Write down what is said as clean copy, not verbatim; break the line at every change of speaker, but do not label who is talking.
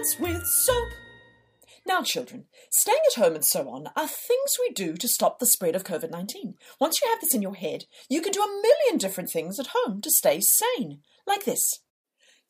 with soap. Now, children, staying at home and so on are things we do to stop the spread of COVID-19. Once you have this in your head, you can do a million different things at home to stay sane, like this.